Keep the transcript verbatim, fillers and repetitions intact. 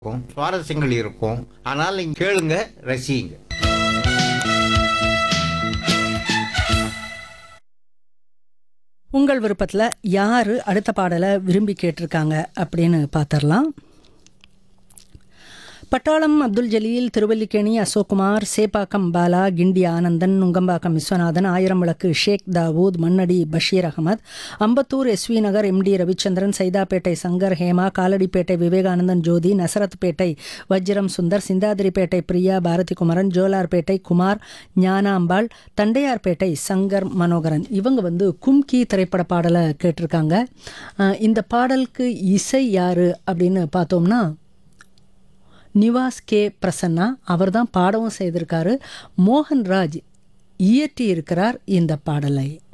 இருக்கும், சுவாரஸ்யங்கள் இருக்கும். ஆனால் நீங்க கேளுங்க, ரசியுங்க. உங்கள் விருப்பத்தில் யார் அடுத்த பாடலை விரும்பி கேட்டிருக்காங்க அப்படின்னு பார்த்துடலாம். பட்டாளம் அப்துல் ஜலீல், திருவல்லிக்கேணி அசோக்குமார், சேப்பாக்கம் பாலா, கிண்டி ஆனந்தன், நுங்கம்பாக்கம் விஸ்வநாதன், ஆயிரம் விளக்கு ஷேக் தாவூத், மண்ணடி பஷீர் அகமது, அம்பத்தூர் எஸ்வி நகர் எம்டி ரவிச்சந்திரன், சைதாப்பேட்டை சங்கர் ஹேமா, காலடிப்பேட்டை விவேகானந்தன் ஜோதி, நசரத்பேட்டை வஜ்ரம் சுந்தர், சிந்தாதிரிப்பேட்டை பிரியா பாரதி குமரன், ஜோலார்பேட்டை குமார் ஞானாம்பாள், தண்டையார்பேட்டை சங்கர் மனோகரன். இவங்க வந்து கும்கி திரைப்பட பாடலை கேட்டிருக்காங்க. அஹ் இந்த பாடலுக்கு இசை யாரு அப்படின்னு பார்த்தோம்னா நிவாஸ் கே பிரசன்னா. அவர் தான் பாடவும் செய்திருக்காரு. மோகன்ராஜ் இயற்றி இருக்கிறார் இந்த பாடலை.